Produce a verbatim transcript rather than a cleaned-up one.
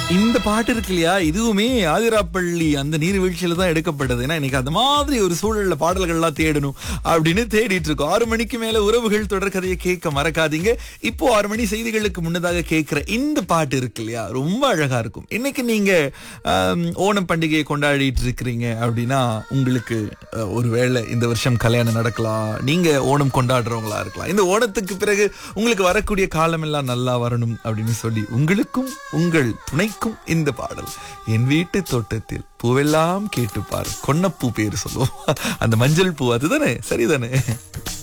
இந்த பாட்டு இருக்கு இல்லையா, இதுவுமே ஆதிராப்பள்ளி அந்த நீர்வீழ்ச்சியில தான் எடுக்கப்பட்டது. ஏன்னா இன்னைக்கு அந்த மாதிரி ஒரு சூழல்ல பாடல்கள்லாம் தேடணும் அப்படின்னு தேடிட்டு இருக்கோம். ஆறு மணிக்கு மேல உறவுகள் தொடர்கதையை கேட்க மறக்காதீங்க. இப்போ ஆறு மணி செய்திகளுக்கு முன்னதாக கேட்கிற இந்த பாட்டு இருக்கு இல்லையா, ரொம்ப அழகா இருக்கும். இன்னைக்கு நீங்க ஆம், ஓணம் பண்டிகையை கொண்டாடிட்டு இருக்கிறீங்க அப்படின்னா உங்களுக்கு அஹ், ஒருவேளை இந்த வருஷம் கல்யாணம் நடக்கலாம், நீங்க ஓணம் கொண்டாடுறவங்களா இருக்கலாம். இந்த ஓணத்துக்கு பிறகு உங்களுக்கு வரக்கூடிய காலம் எல்லாம் நல்லா வரணும் அப்படின்னு சொல்லி உங்களுக்கும் உங்கள் துணைக்கும் இந்த பாடல். என் வீட்டு தோட்டத்தில் பூவெல்லாம் கேட்டுப்பார், கொன்னப்பூ பேரு சொல்லுவோம், அந்த மஞ்சள் பூ அதுதானே, சரிதானே?